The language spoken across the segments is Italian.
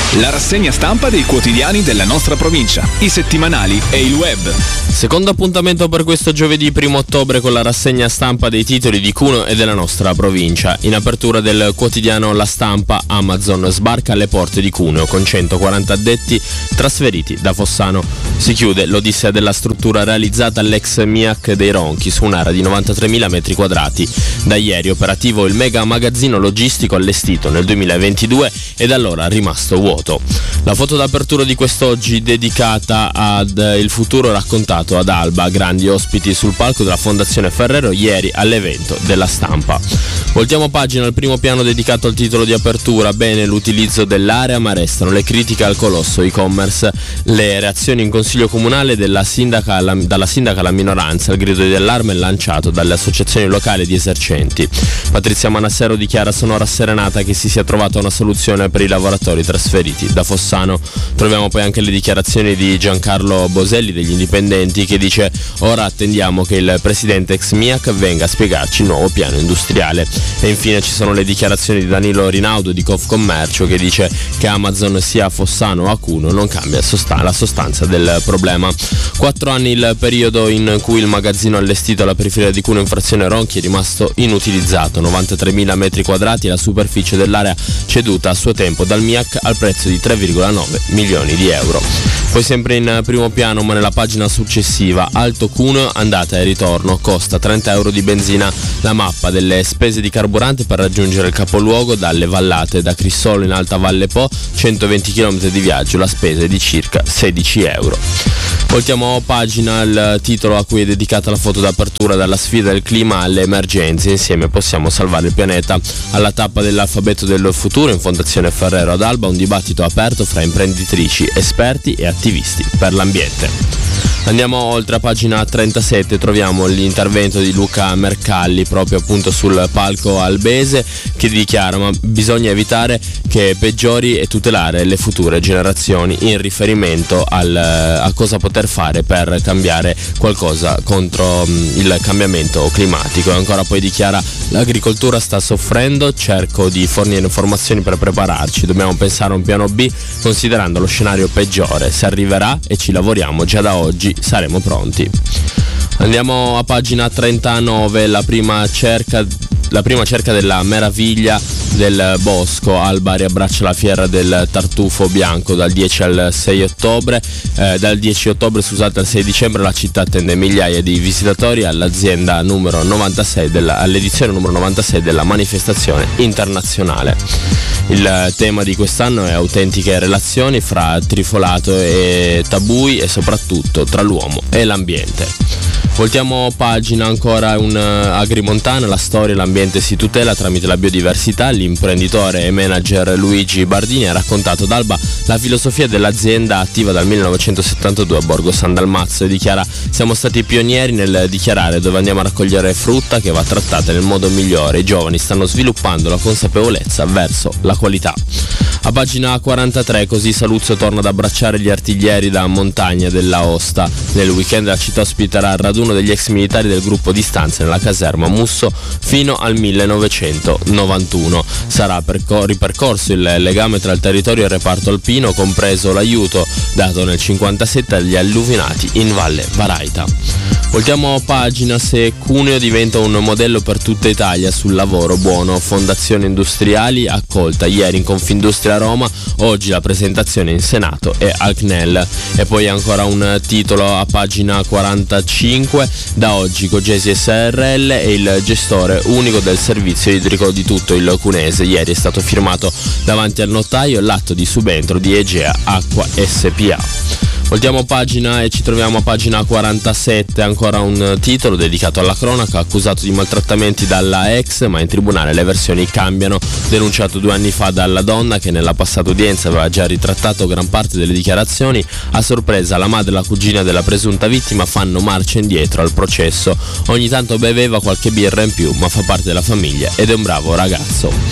La rassegna stampa dei quotidiani della nostra provincia, i settimanali e il web. Secondo appuntamento per questo giovedì 1 ottobre con la rassegna stampa dei titoli di Cuneo e della nostra provincia. In apertura del quotidiano La Stampa, Amazon sbarca alle porte di Cuneo con 140 addetti trasferiti da Fossano. Si chiude l'odissea della struttura realizzata all'ex MIAC dei Ronchi su un'area di 93.000 metri quadrati. Da ieri operativo il mega magazzino logistico allestito nel 2022 e da allora rimasto vuoto. La foto d'apertura di quest'oggi dedicata ad il futuro raccontato ad Alba, grandi ospiti sul palco della Fondazione Ferrero ieri all'evento della Stampa. Voltiamo pagina al primo piano dedicato al titolo di apertura, bene l'utilizzo dell'area ma restano le critiche al colosso e-commerce, le reazioni in consiglio comunale dalla sindaca alla minoranza, il grido di allarme lanciato dalle associazioni locali di esercenti. Patrizia Manassero dichiara sono rasserenata che si sia trovata una soluzione per i lavoratori trasferiti da Fossano. Troviamo poi anche le dichiarazioni di Giancarlo Boselli degli Indipendenti che dice ora attendiamo che il presidente ex MIAC venga a spiegarci il nuovo piano industriale. E infine ci sono le dichiarazioni di Danilo Rinaudo di Confcommercio che dice che Amazon sia a Fossano o a Cuneo non cambia la sostanza del problema. 4 anni il periodo in cui il magazzino allestito alla periferia di Cuneo in frazione Ronchi è rimasto inutilizzato, 93.000 metri quadrati la superficie dell'area ceduta a suo tempo dal MIAC al prezzo di 3,9 milioni di euro. Poi sempre in primo piano ma nella pagina successiva, Alto Cuneo andata e ritorno, costa 30 euro di benzina, la mappa delle spese di carburante per raggiungere il capoluogo dalle vallate, da Crissolo in Alta Valle Po, 120 km di viaggio, la spesa è di circa 16 euro. Voltiamo pagina, il titolo a cui è dedicata la foto d'apertura, dalla sfida del clima alle emergenze, insieme possiamo salvare il pianeta. Alla tappa dell'alfabeto del futuro in Fondazione Ferrero ad Alba un dibattito aperto fra imprenditrici, esperti e attivisti per l'ambiente. Andiamo oltre a pagina 37, troviamo l'intervento di Luca Mercalli proprio appunto sul palco albese che dichiara ma bisogna evitare che peggiori e tutelare le future generazioni in riferimento a cosa poter fare per cambiare qualcosa contro il cambiamento climatico. E ancora poi dichiara l'agricoltura sta soffrendo, cerco di fornire informazioni per prepararci, dobbiamo pensare a un piano B considerando lo scenario peggiore, se arriverà e ci lavoriamo già da oggi saremo pronti. Andiamo a pagina 39, la prima cerca della meraviglia del bosco. Alba riabbraccia la fiera del tartufo bianco dal 10 al 6 ottobre. Dal 10 ottobre al 6 dicembre la città attende migliaia di visitatori all'edizione numero 96 della manifestazione internazionale. Il tema di quest'anno è autentiche relazioni fra trifolato e tabui e soprattutto tra l'uomo e l'ambiente. Voltiamo pagina, ancora un Agrimontana, la storia e l'ambiente si tutela tramite la biodiversità. L'imprenditore e manager Luigi Bardini ha raccontato ad Alba la filosofia dell'azienda attiva dal 1972 a Borgo San Dalmazzo e dichiara siamo stati pionieri nel dichiarare dove andiamo a raccogliere frutta che va trattata nel modo migliore. I giovani stanno sviluppando la consapevolezza verso la qualità. A pagina 43 così Saluzzo torna ad abbracciare gli artiglieri da montagna dell'Aosta. Nel weekend la città ospiterà il raduno degli ex militari del gruppo di stanze nella caserma Musso fino al 1991. Sarà ripercorso il legame tra il territorio e il reparto alpino, compreso l'aiuto dato nel 57 agli alluvinati in Valle Varaita. Voltiamo pagina, se Cuneo diventa un modello per tutta Italia sul lavoro buono, Fondazione Industriali accolta ieri in Confindustria Roma, oggi la presentazione in Senato e al CNEL. E poi ancora un titolo a pagina 45, da oggi Cogesi SRL è il gestore unico del servizio idrico di tutto il Cuneese. Ieri è stato firmato davanti al notaio l'atto di subentro di Egea Acqua SPA. Voltiamo pagina e ci troviamo a pagina 47, ancora un titolo dedicato alla cronaca, accusato di maltrattamenti dalla ex, ma in tribunale le versioni cambiano. Denunciato 2 anni fa dalla donna che nella passata udienza aveva già ritrattato gran parte delle dichiarazioni, a sorpresa la madre e la cugina della presunta vittima fanno marcia indietro al processo. Ogni tanto beveva qualche birra in più, ma fa parte della famiglia ed è un bravo ragazzo.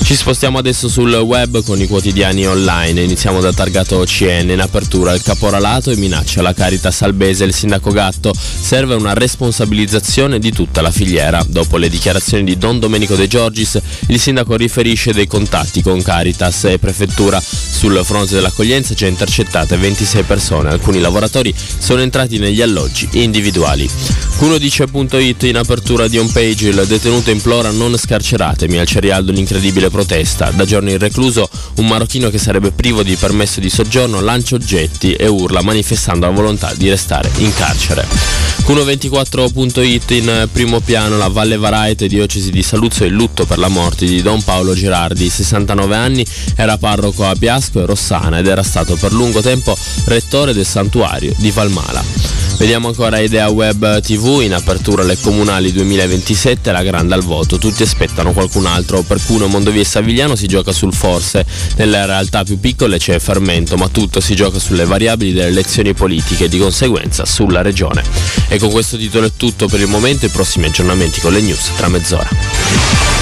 Ci spostiamo adesso sul web con i quotidiani online. Iniziamo da targato OCN. In apertura il caporalato e minaccia la Caritas Albese. Il sindaco Gatto: serve una responsabilizzazione di tutta la filiera. Dopo le dichiarazioni di Don Domenico De Giorgis, il sindaco riferisce dei contatti con Caritas e prefettura. Sul fronte dell'accoglienza già intercettate 26 persone. Alcuni lavoratori sono entrati negli alloggi individuali. Q1dice.it in apertura di homepage: il detenuto implora non scarceratemi. Al Cerialdo l'incredibile protesta. Da giorni in recluso un marocchino che sarebbe privo di permesso di soggiorno lancia oggetti e urla manifestando la volontà di restare in carcere. Q124.it in primo piano: la Valle Varaete, diocesi di Saluzzo, in lutto per la morte di Don Paolo Gerardi, 69 anni, era parroco a Piasco e Rossana ed era stato per lungo tempo rettore del santuario di Valmala. Vediamo ancora Idea Web TV. In apertura le comunali 2027, la grande al voto, tutti aspettano qualcun altro. Per Cuno, Mondovì e Savigliano si gioca sul forse, nelle realtà più piccole c'è fermento, ma tutto si gioca sulle variabili delle elezioni politiche e di conseguenza sulla regione. E con questo titolo è tutto per il momento, i prossimi aggiornamenti con le news tra mezz'ora.